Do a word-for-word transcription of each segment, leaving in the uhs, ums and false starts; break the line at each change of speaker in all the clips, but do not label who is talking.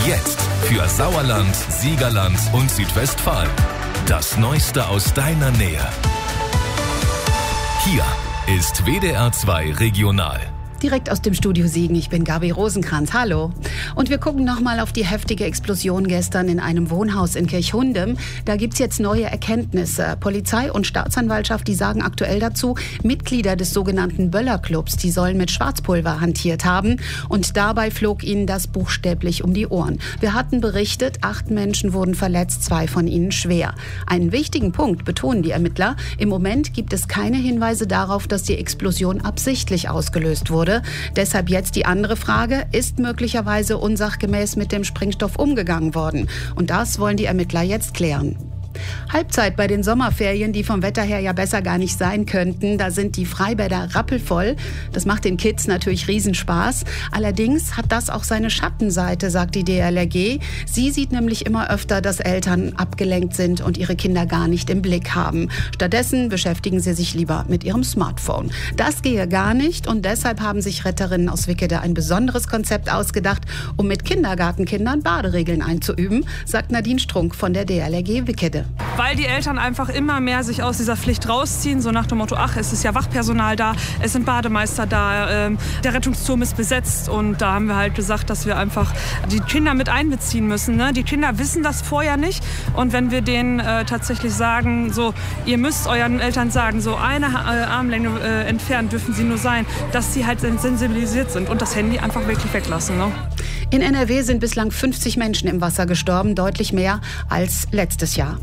Jetzt für Sauerland, Siegerland und Südwestfalen. Das Neueste aus deiner Nähe. Hier ist W D R zwei Regional.
Direkt aus dem Studio Siegen, ich bin Gabi Rosenkranz, hallo. Und wir gucken nochmal auf die heftige Explosion gestern in einem Wohnhaus in Kirchhundem. Da gibt's jetzt neue Erkenntnisse. Polizei und Staatsanwaltschaft, die sagen aktuell dazu, Mitglieder des sogenannten Böller-Clubs, die sollen mit Schwarzpulver hantiert haben. Und dabei flog ihnen das buchstäblich um die Ohren. Wir hatten berichtet, acht Menschen wurden verletzt, zwei von ihnen schwer. Einen wichtigen Punkt betonen die Ermittler. Im Moment gibt es keine Hinweise darauf, dass die Explosion absichtlich ausgelöst wurde. Deshalb jetzt die andere Frage, ist möglicherweise unsachgemäß mit dem Sprengstoff umgegangen worden? Und das wollen die Ermittler jetzt klären. Halbzeit bei den Sommerferien, die vom Wetter her ja besser gar nicht sein könnten. Da sind die Freibäder rappelvoll. Das macht den Kids natürlich Riesenspaß. Allerdings hat das auch seine Schattenseite, sagt die D L R G. Sie sieht nämlich immer öfter, dass Eltern abgelenkt sind und ihre Kinder gar nicht im Blick haben. Stattdessen beschäftigen sie sich lieber mit ihrem Smartphone. Das gehe gar nicht und deshalb haben sich Retterinnen aus Wickede ein besonderes Konzept ausgedacht, um mit Kindergartenkindern Baderegeln einzuüben, sagt Nadine Strunk von der D L R G Wickede.
Weil die Eltern einfach immer mehr sich aus dieser Pflicht rausziehen, so nach dem Motto, ach, es ist ja Wachpersonal da, es sind Bademeister da, ähm, der Rettungsturm ist besetzt und da haben wir halt gesagt, dass wir einfach die Kinder mit einbeziehen müssen. Ne? Die Kinder wissen das vorher nicht und wenn wir denen äh, tatsächlich sagen, so, ihr müsst euren Eltern sagen, so eine äh, Armlänge äh, entfernt dürfen sie nur sein, dass sie halt sensibilisiert sind und das Handy einfach wirklich weglassen. Ne?
In N R W sind bislang fünfzig Menschen im Wasser gestorben, deutlich mehr als letztes Jahr.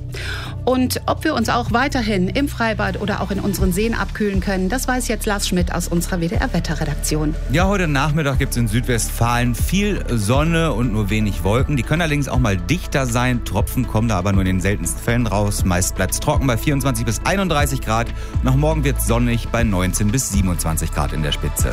Und ob wir uns auch weiterhin im Freibad oder auch in unseren Seen abkühlen können, das weiß jetzt Lars Schmidt aus unserer W D R-Wetterredaktion.
Ja, heute Nachmittag gibt es in Südwestfalen viel Sonne und nur wenig Wolken. Die können allerdings auch mal dichter sein. Tropfen kommen da aber nur in den seltensten Fällen raus. Meist bleibt es trocken bei vierundzwanzig bis einunddreißig Grad. Nach morgen wird es sonnig bei neunzehn bis siebenundzwanzig Grad in der Spitze.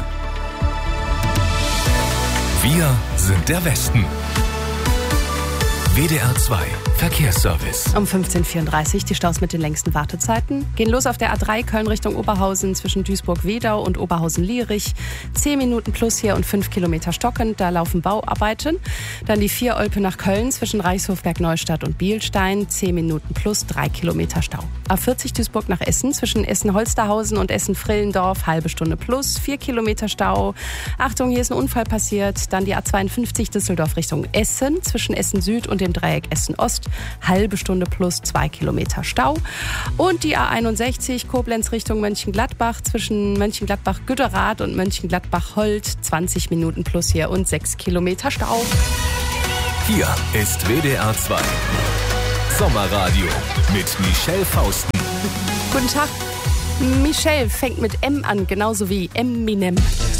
Wir sind der Westen. W D R zwei Verkehrsservice.
Um fünfzehn Uhr vierunddreißig die Staus mit den längsten Wartezeiten. Gehen los auf der A drei Köln Richtung Oberhausen zwischen Duisburg-Wedau und Oberhausen-Lierich. Zehn Minuten plus hier und fünf Kilometer stockend, da laufen Bauarbeiten. Dann die vier Olpe nach Köln zwischen Reichshofberg-Neustadt und Bielstein. Zehn Minuten plus, drei Kilometer Stau. A vierzig Duisburg nach Essen zwischen Essen-Holsterhausen und Essen-Frillendorf. Halbe Stunde plus, vier Kilometer Stau. Achtung, hier ist ein Unfall passiert. Dann die A zweiundfünfzig Düsseldorf Richtung Essen zwischen Essen-Süd und dem Dreieck Essen-Ost. Halbe Stunde plus zwei Kilometer Stau. Und die A einundsechzig Koblenz Richtung Mönchengladbach zwischen Mönchengladbach-Gütterath und Mönchengladbach-Holt. zwanzig Minuten plus hier und sechs Kilometer Stau.
Hier ist W D R zwei Sommerradio mit Michelle Fausten.
Guten Tag. Michelle fängt mit M an, genauso wie Eminem.